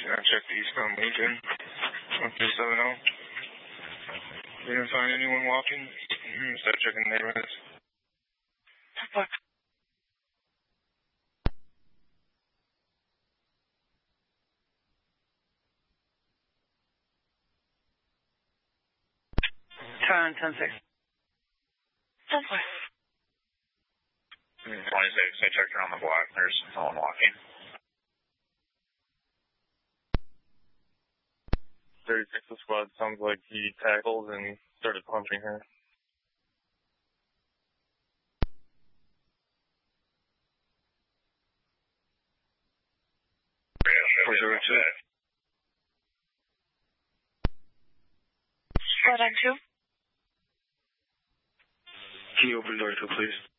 check the eastbound Lincoln, 1370. Didn't find anyone walking. Start checking neighborhoods. Fuck. Turn 10-6. 26, I checked around the block. There's no one walking. 36, the squad sounds like he tackled and started punching her. Squad on 2. Can you open door 2, please?